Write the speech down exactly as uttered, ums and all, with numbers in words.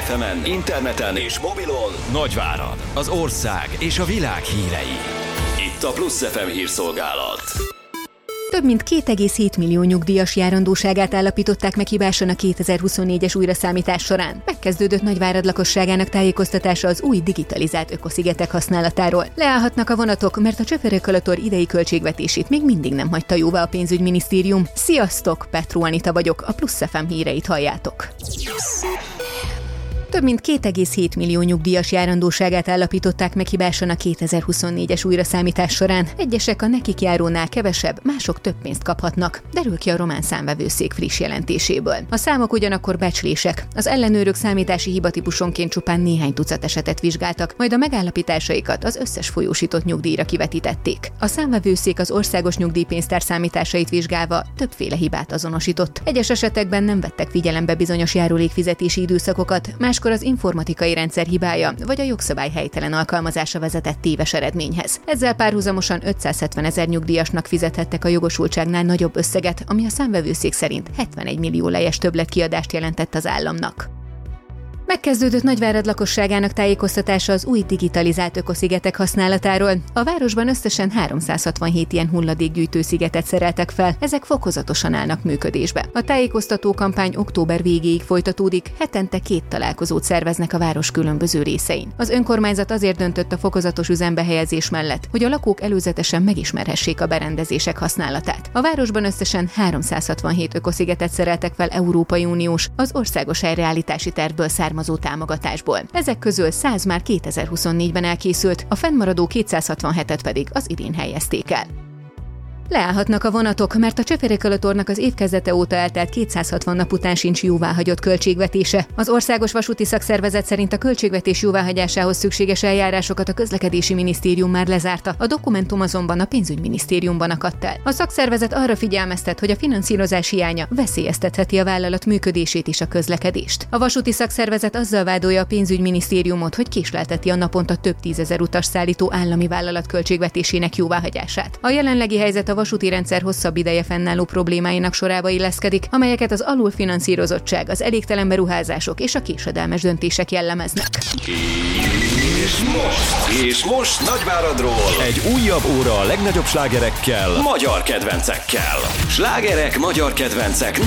ef emen, interneten és mobilon Nagyvárad, az ország és a világ hírei. Itt a Plusz ef em hírszolgálat. Több mint két egész hét millió nyugdíjas járandóságát állapították meg hibásan a kétezer-huszonnégyes újraszámítás során. Megkezdődött Nagyvárad lakosságának tájékoztatása az új digitalizált ökoszigetek használatáról. Leállhatnak a vonatok, mert a Csöpörökölator idei költségvetését még mindig nem hagyta jóvá a pénzügyminisztérium. Sziasztok, Petró Anita vagyok, a Plusz ef em híreit halljátok. Több mint két egész hét millió nyugdíjas járandóságát állapították meg hibásan a kétezer-huszonnégyes újraszámítás során. Egyesek a nekik járónál kevesebb, mások több pénzt kaphatnak, derül ki a román számvevőszék friss jelentéséből. A számok ugyanakkor becslések. Az ellenőrök számítási hibatípusonként csupán néhány tucat esetet vizsgáltak, majd a megállapításaikat az összes folyósított nyugdíjra kivetítették. A számvevőszék az országos nyugdíjpénztár számításait vizsgálva többféle hibát azonosított. Egyes esetekben nem vettek figyelembe bizonyos járulékfizetési időszakokat, más az informatikai rendszer hibája vagy a jogszabály helytelen alkalmazása vezetett téves eredményhez. Ezzel párhuzamosan ötszázhetven ezer nyugdíjasnak fizethettek a jogosultságnál nagyobb összeget, ami a számvevőszék szerint hetvenegy millió lejes többletkiadást jelentett az államnak. Megkezdődött Nagyvárad lakosságának tájékoztatása az új digitalizált ökoszigetek használatáról. A városban összesen háromszázhatvanhét ilyen hulladékgyűjtő szigetet szereltek fel, ezek fokozatosan állnak működésbe. A tájékoztató kampány október végéig folytatódik, hetente két találkozót szerveznek a város különböző részein. Az önkormányzat azért döntött a fokozatos üzembe helyezés mellett, hogy a lakók előzetesen megismerhessék a berendezések használatát. A városban összesen háromszázhatvanhét ökoszigetet szereltek fel Európai Uniós, az országos helyreállítási tervből származó támogatásból. Ezek közül száz már kétezer-huszonnégyben elkészült, a fennmaradó kétszázhatvanhetet pedig az idén helyezték el. Leállhatnak a vonatok, mert a Csöpörökölatornak az év kezdete óta eltelt kétszázhatvan nap után sincs jóváhagyott költségvetése. Az Országos Vasúti Szakszervezet szerint a költségvetés jóváhagyásához szükséges eljárásokat a Közlekedési Minisztérium már lezárta, a dokumentum azonban a Pénzügyminisztériumban akadt el. A szakszervezet arra figyelmeztet, hogy a finanszírozás hiánya veszélyeztetheti a vállalat működését és a közlekedést. A vasúti szakszervezet azzal vádolja a Pénzügyminisztériumot, hogy késlelteti a naponta több tízezer utas szállító állami vállalat költségvetésének jóváhagyását. A jelenlegi helyzet a a vasúti rendszer hosszabb ideje fennálló problémáinak sorába illeszkedik, amelyeket az alulfinanszírozottság, az elégtelen beruházások és a késedelmes döntések jellemeznek. És most, és most Nagyváradról egy újabb óra a legnagyobb slágerekkel, magyar kedvencekkel. Slágerek, magyar kedvencek